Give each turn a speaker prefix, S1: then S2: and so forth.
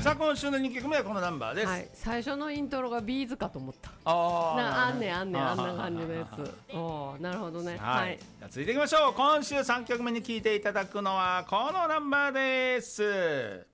S1: さあ今週の2曲目はこのナンバーです、
S2: はい、最初のイントロがビーズかと思った。
S1: あ
S2: んねんあんな感じのやつ。おなるほどね。
S1: はい、
S2: はい、
S1: じゃあ続いていきましょう。今週3曲目に聴いていただくのはこのナンバーです。